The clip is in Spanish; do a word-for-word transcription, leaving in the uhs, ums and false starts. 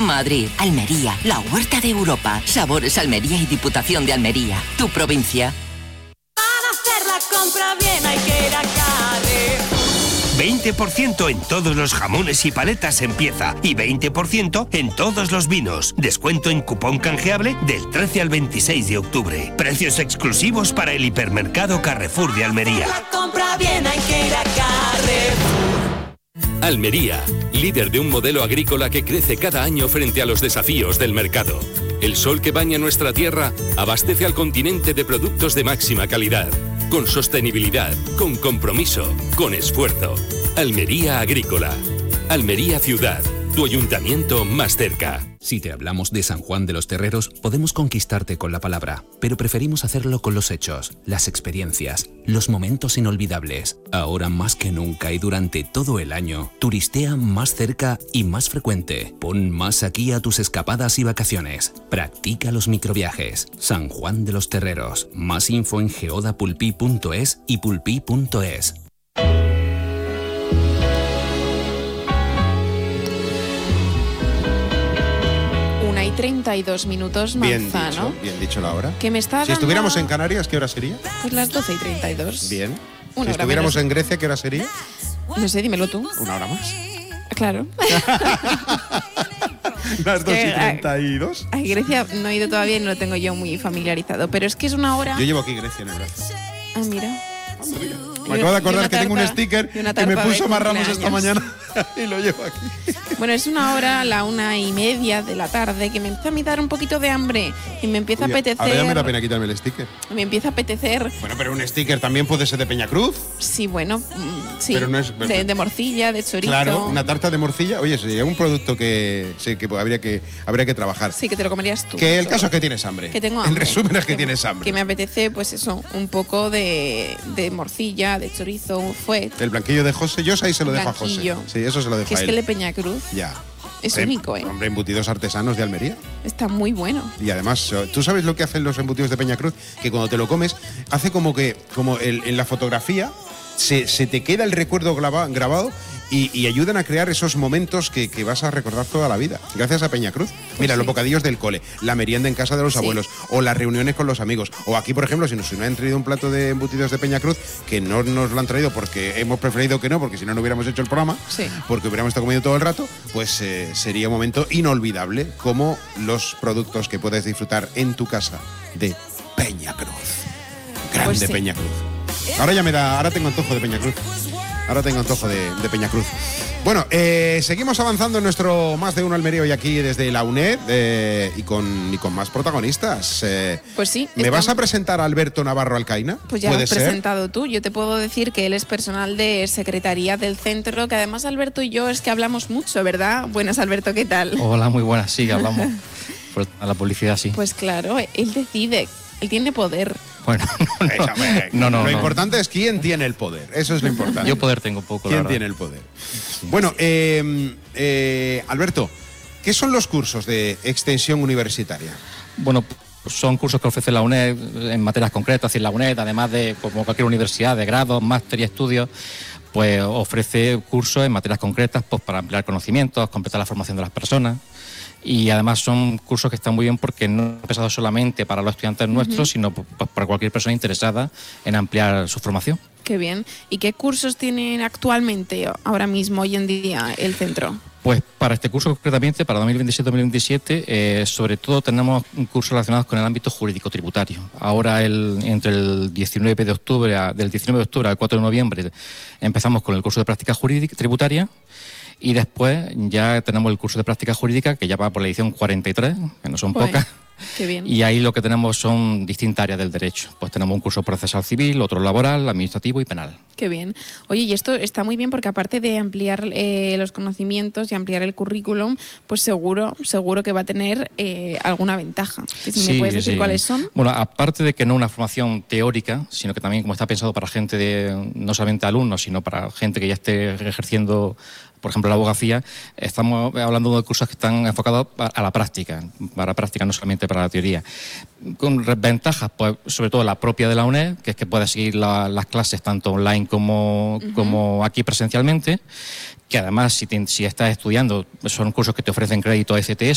Madrid, Almería, la huerta de Europa. Sabores Almería y Diputación de Almería. Tu provincia. Para hacer la compra bien hay que ir a Carrefour. veinte por ciento en todos los jamones y paletas en pieza y veinte por ciento en todos los vinos. Descuento en cupón canjeable del trece al veintiséis de octubre. Precios exclusivos para el hipermercado Carrefour de Almería. La compra bien hay que ir a Carrefour. Almería, líder de un modelo agrícola que crece cada año frente a los desafíos del mercado. El sol que baña nuestra tierra abastece al continente de productos de máxima calidad, con sostenibilidad, con compromiso, con esfuerzo. Almería Agrícola. Almería Ciudad, tu ayuntamiento más cerca. Si te hablamos de San Juan de los Terreros, podemos conquistarte con la palabra, pero preferimos hacerlo con los hechos, las experiencias, los momentos inolvidables. Ahora más que nunca y durante todo el año, turistea más cerca y más frecuente. Pon más aquí a tus escapadas y vacaciones. Practica los microviajes. San Juan de los Terreros. Más info en geodapulpí punto es y pulpí punto es. Hay treinta y dos minutos, Bien Manzano. dicho, bien dicho la hora. Que me está Si dando... estuviéramos en Canarias, ¿qué hora sería? Pues las doce y treinta y dos. Bien. Una Si hora estuviéramos menos. en Grecia, ¿qué hora sería? No sé, dímelo tú. Una hora más. Claro. Las dos y que, treinta y dos. A Grecia no he ido todavía y no lo tengo yo muy familiarizado. Pero es que es una hora... Yo llevo aquí Grecia en el brazo. Ah, mira. Me acabo de acordar una que tengo un tarta- sticker y una que me tarta de puso más ramos esta cumpleaños. mañana y lo llevo aquí. Bueno, es una hora, la una y media de la tarde, que me empieza a mí dar un poquito de hambre y me empieza Uy, a apetecer. Ahora ya me da pena quitarme el sticker. Me empieza a apetecer. Bueno, pero un sticker también puede ser de Peñacruz. Sí, bueno, mm, sí. Pero no es- de, de morcilla, de chorizo. Claro, una tarta de morcilla. Oye, sería un producto que sí, que habría que habría que trabajar. Sí, que te lo comerías tú. Que el caso es que tienes hambre. Que tengo En hambre. resumen es que tienes hambre. Que me apetece, pues eso, un poco de, de morcilla, de chorizo, un fuet. El blanquillo de José, yo ahí se lo dejo a José. Blanquillo. Sí, eso se lo dejo Que a es él. que el de Peñacruz Ya. es Eh, único, ¿eh? Hombre, embutidos artesanos de Almería. Está muy bueno. Y además, ¿tú sabes lo que hacen los embutidos de Peñacruz? Que cuando te lo comes, hace como que, como el- en la fotografía, se, se te queda el recuerdo graba- grabado y, y ayudan a crear esos momentos que, que vas a recordar toda la vida. Gracias a Peñacruz. Mira, sí. los bocadillos del cole, la merienda en casa de los Sí. abuelos, o las reuniones con los amigos. O aquí, por ejemplo, si nos hubieran traído un plato de embutidos de Peñacruz, que no nos lo han traído porque hemos preferido que no, porque si no, no hubiéramos hecho el programa, Sí. porque hubiéramos estado comiendo todo el rato, pues eh, sería un momento inolvidable, como los productos que puedes disfrutar en tu casa de Peñacruz. Grande Pues sí. Peñacruz. Ahora ya me da, ahora tengo antojo de Peñacruz. Ahora tengo antojo de, de Peñacruz. Bueno, eh, seguimos avanzando en nuestro Más de Uno Almería hoy aquí desde la UNED eh, y, con, y con más protagonistas. Eh, Pues sí. ¿Me está- vas a presentar a Alberto Navarro Alcaina? Pues ya lo ¿Puede has ser? presentado tú. Yo te puedo decir que él es personal de Secretaría del Centro, que además Alberto y yo es que hablamos mucho, ¿verdad? Buenas, Alberto, ¿qué tal? Hola, muy buenas, sí, hablamos. Por- a la publicidad, sí. Pues claro, él decide, él tiene poder. Bueno, Esa, hombre, no, no, lo no. importante es quién tiene el poder. Eso es lo importante. Yo poder tengo poco, la ¿Quién verdad. tiene el poder? Bueno, eh, eh, Alberto, ¿qué son los cursos de extensión universitaria? Bueno, pues son cursos que ofrece la UNED en materias concretas, es decir, la UNED, además de, como cualquier universidad, de grados, máster y estudios, pues ofrece cursos en materias concretas pues, para ampliar conocimientos, completar la formación de las personas. Y además son cursos que están muy bien porque no han pensado solamente para los estudiantes nuestros, sino pues, para cualquier persona interesada en ampliar su formación. Qué bien. ¿Y qué cursos tienen actualmente, ahora mismo, hoy en día, el centro? Pues para este curso concretamente, para dos mil veintisiete dos mil veintisiete, eh, sobre todo tenemos un curso relacionado con el ámbito jurídico tributario. Ahora, el, entre el diecinueve de octubre, a- del diecinueve de octubre al cuatro de noviembre, empezamos con el curso de práctica jurídica tributaria. Y después ya tenemos el curso de práctica jurídica, que ya va por la edición cuarenta y tres, que no son Joder, pocas. Qué bien. Y ahí lo que tenemos son distintas áreas del derecho. Pues tenemos un curso procesal civil, otro laboral, administrativo y penal. Qué bien. Oye, y esto está muy bien porque aparte de ampliar eh, los conocimientos y ampliar el currículum, pues seguro, seguro que va a tener eh, alguna ventaja. Que si me puedes decir sí. cuáles son. Bueno, aparte de que no es una formación teórica, sino que también como está pensado para gente de, no solamente alumnos, sino para gente que ya esté ejerciendo, por ejemplo, la abogacía, estamos hablando de cursos que están enfocados a a la práctica, para la práctica, no solamente para la teoría. Con ventajas, pues sobre todo la propia de la UNED, que es que puedes seguir la- las clases tanto online como, Ujú. como aquí presencialmente, que además si, te- si estás estudiando, son cursos que te ofrecen crédito E C T S,